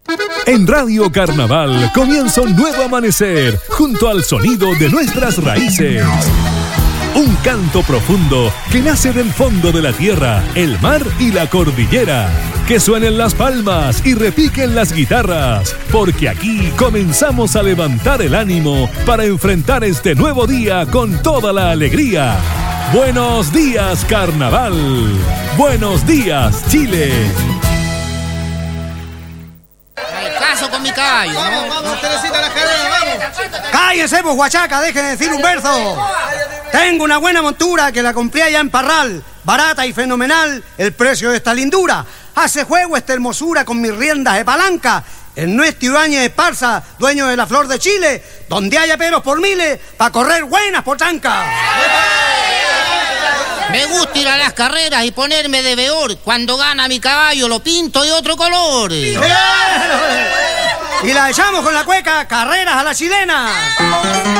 En Radio Carnaval comienza un nuevo amanecer junto al sonido de nuestras raíces. Un canto profundo que nace del fondo de la tierra, el mar y la cordillera. Que suenen las palmas y repiquen las guitarras, porque aquí comenzamos a levantar el ánimo para enfrentar este nuevo día con toda la alegría. Buenos días, Carnaval. Buenos días, Chile. Caso con mi caballo. Vamos, Teresita, la carrera, vamos. Cállense, vos, guachaca, dejen de decir un verso. Tengo una buena montura que la compré allá en Parral. Barata y fenomenal el precio de esta lindura. Hace juego esta hermosura con mis riendas de palanca. En nuestro Ibáñez de Esparza, dueño de la flor de Chile, donde haya peros por miles, pa' correr buenas pochancas. Me gusta ir a las carreras y ponerme de veor. Cuando gana mi caballo lo pinto de otro color. Y la echamos con la cueca, carreras a la chilena.